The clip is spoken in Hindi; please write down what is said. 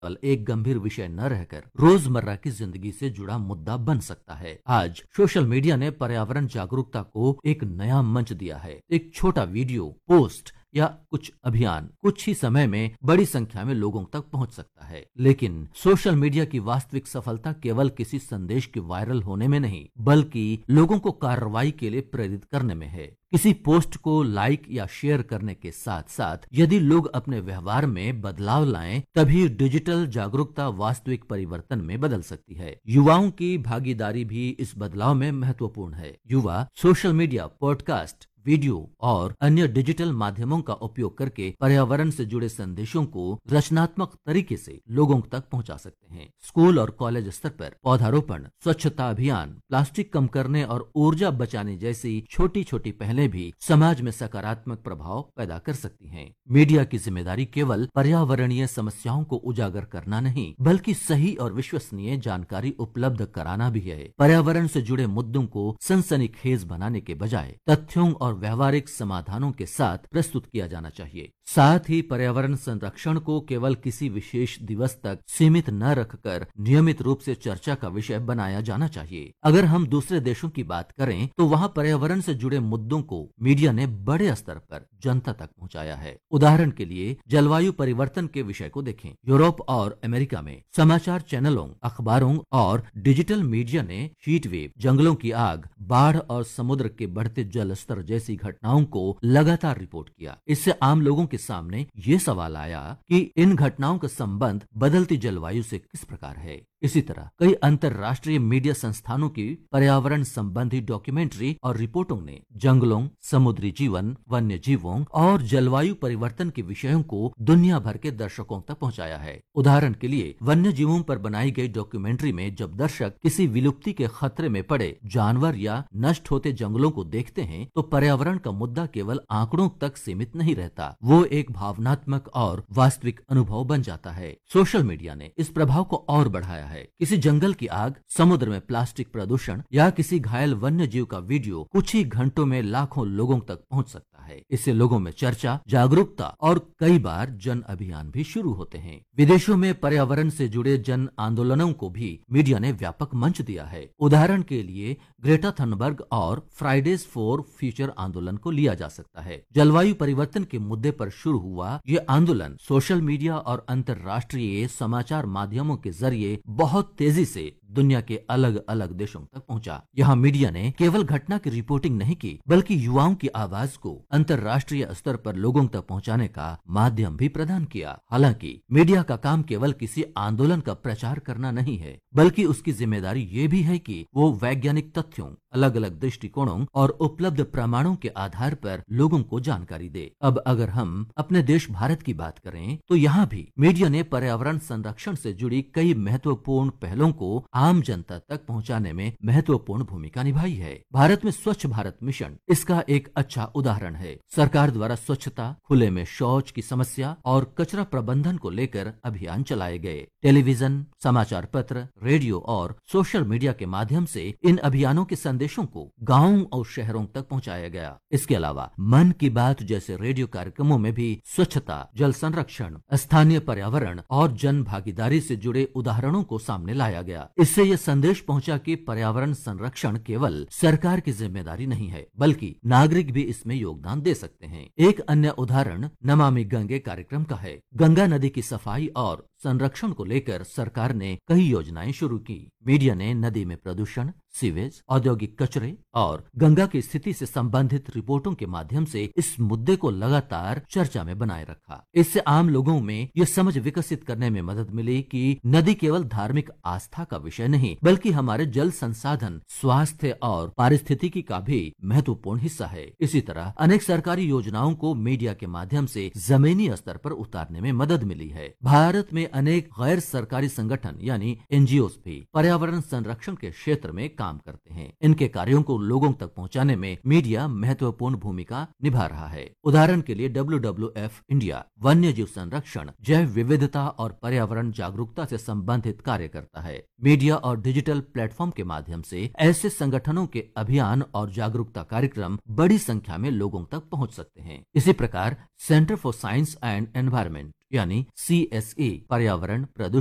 केवल एक गंभीर विषय न रहकर रोजमर्रा की जिंदगी से जुड़ा मुद्दा बन सकता है। आज सोशल मीडिया ने पर्यावरण जागरूकता को एक नया मंच दिया है। एक छोटा वीडियो, पोस्ट या कुछ अभियान कुछ ही समय में बड़ी संख्या में लोगों तक पहुंच सकता है। लेकिन सोशल मीडिया की वास्तविक सफलता केवल किसी संदेश के वायरल होने में नहीं, बल्कि लोगों को कार्रवाई के लिए प्रेरित करने में है। किसी पोस्ट को लाइक या शेयर करने के साथ साथ यदि लोग अपने व्यवहार में बदलाव लाएं, तभी डिजिटल जागरूकता वास्तविक परिवर्तन में बदल सकती है। युवाओं की भागीदारी भी इस बदलाव में महत्वपूर्ण है। युवा सोशल मीडिया, पॉडकास्ट, वीडियो और अन्य डिजिटल माध्यमों का उपयोग करके पर्यावरण से जुड़े संदेशों को रचनात्मक तरीके से लोगों तक पहुंचा सकते हैं। स्कूल और कॉलेज स्तर पर पौधारोपण, स्वच्छता अभियान, प्लास्टिक कम करने और ऊर्जा बचाने जैसी छोटी छोटी पहलें भी समाज में सकारात्मक प्रभाव पैदा कर सकती हैं। मीडिया की जिम्मेदारी केवल पर्यावरणीय समस्याओं को उजागर करना नहीं, बल्कि सही और विश्वसनीय जानकारी उपलब्ध कराना भी है। पर्यावरण से जुड़े मुद्दों को सनसनीखेज बनाने के बजाय तथ्यों और व्यवहारिक समाधानों के साथ प्रस्तुत किया जाना चाहिए। साथ ही पर्यावरण संरक्षण को केवल किसी विशेष दिवस तक सीमित न रखकर नियमित रूप से चर्चा का विषय बनाया जाना चाहिए। अगर हम दूसरे देशों की बात करें तो वहां पर्यावरण से जुड़े मुद्दों को मीडिया ने बड़े स्तर पर जनता तक पहुंचाया है। उदाहरण के लिए जलवायु परिवर्तन के विषय को देखें। यूरोप और अमेरिका में समाचार चैनलों, अखबारों और डिजिटल मीडिया ने हीट वेव, जंगलों की आग, बाढ़ और समुद्र के बढ़ते जल स्तर जैसी घटनाओं को लगातार रिपोर्ट किया। इससे आम लोगों के सामने ये सवाल आया कि इन घटनाओं का संबंध बदलती जलवायु से किस प्रकार है। इसी तरह कई अंतर्राष्ट्रीय मीडिया संस्थानों की पर्यावरण संबंधी डॉक्यूमेंट्री और रिपोर्टों ने जंगलों, समुद्री जीवन, वन्य जीवों और जलवायु परिवर्तन के विषयों को दुनिया भर के दर्शकों तक पहुंचाया है। उदाहरण के लिए वन्य जीवों पर बनाई गई डॉक्यूमेंट्री में जब दर्शक किसी विलुप्ति के खतरे में पड़े जानवर या नष्ट होते जंगलों को देखते हैं तो पर्यावरण का मुद्दा केवल आंकड़ों तक सीमित नहीं रहता, वो एक भावनात्मक और वास्तविक अनुभव बन जाता है। सोशल मीडिया ने इस प्रभाव को और बढ़ाया है। किसी जंगल की आग, समुद्र में प्लास्टिक प्रदूषण या किसी घायल वन्य जीव का वीडियो कुछ ही घंटों में लाखों लोगों तक पहुंच सकता है। इससे लोगों में चर्चा, जागरूकता और कई बार जन अभियान भी शुरू होते हैं। विदेशों में पर्यावरण से जुड़े जन आंदोलनों को भी मीडिया ने व्यापक मंच दिया है। उदाहरण के लिए ग्रेटा थनबर्ग और फ्राइडेज फॉर फ्यूचर आंदोलन को लिया जा सकता है। जलवायु परिवर्तन के मुद्दे पर शुरू हुआ ये आंदोलन सोशल मीडिया और अंतर्राष्ट्रीय समाचार माध्यमों के जरिए बहुत तेजी से दुनिया के अलग अलग देशों तक पहुंचा। यहाँ मीडिया ने केवल घटना की रिपोर्टिंग नहीं की, बल्कि युवाओं की आवाज को अंतर्राष्ट्रीय स्तर पर लोगों तक पहुंचाने का माध्यम भी प्रदान किया। हालांकि मीडिया का काम केवल किसी आंदोलन का प्रचार करना नहीं है, बल्कि उसकी जिम्मेदारी ये भी है कि वो वैज्ञानिक तथ्यों, अलग अलग दृष्टिकोणों और उपलब्ध प्रमाणों के आधार पर लोगों को जानकारी दे। अब अगर हम अपने देश भारत की बात करें तो यहाँ भी मीडिया ने पर्यावरण संरक्षण से जुड़ी कई महत्वपूर्ण पहलों को आम जनता तक पहुंचाने में महत्वपूर्ण भूमिका निभाई है। भारत में स्वच्छ भारत मिशन इसका एक अच्छा उदाहरण है। सरकार द्वारा स्वच्छता, खुले में शौच की समस्या और कचरा प्रबंधन को लेकर अभियान चलाए गए। टेलीविजन, समाचार पत्र, रेडियो और सोशल मीडिया के माध्यम से इन अभियानों के संदेशों को गांवों और शहरों तक पहुंचाया गया। इसके अलावा मन की बात जैसे रेडियो कार्यक्रमों में भी स्वच्छता, जल संरक्षण, स्थानीय पर्यावरण और जन भागीदारी से जुड़े उदाहरणों को सामने लाया गया। इससे यह संदेश पहुंचा कि पर्यावरण संरक्षण केवल सरकार की जिम्मेदारी नहीं है, बल्कि नागरिक भी इसमें योगदान दे सकते हैं। एक अन्य उदाहरण नमामि गंगे कार्यक्रम का है। गंगा नदी की सफाई और संरक्षण को लेकर सरकार ने कई योजनाएं शुरू की। मीडिया ने नदी में प्रदूषण, सीवेज, औद्योगिक कचरे और गंगा की स्थिति से संबंधित रिपोर्टों के माध्यम से इस मुद्दे को लगातार चर्चा में बनाए रखा। इससे आम लोगों में यह समझ विकसित करने में मदद मिली कि नदी केवल धार्मिक आस्था का विषय नहीं, बल्कि हमारे जल संसाधन, स्वास्थ्य और पारिस्थितिकी का भी महत्वपूर्ण हिस्सा है। इसी तरह अनेक सरकारी योजनाओं को मीडिया के माध्यम से जमीनी स्तर पर उतारने में मदद मिली है। भारत में अनेक गैर सरकारी संगठन यानी एनजीओ भी पर्यावरण संरक्षण के क्षेत्र में काम करते हैं। इनके कार्यों को लोगों तक पहुंचाने में मीडिया महत्वपूर्ण भूमिका निभा रहा है। उदाहरण के लिए WWF इंडिया वन्य जीव संरक्षण, जैव विविधता और पर्यावरण जागरूकता से संबंधित कार्य करता है। मीडिया और डिजिटल प्लेटफॉर्म के माध्यम से ऐसे संगठनों के अभियान और जागरूकता कार्यक्रम बड़ी संख्या में लोगों तक पहुंच सकते हैं। इसी प्रकार centre for science and environment यानी CSA पर्यावरण प्रदूषण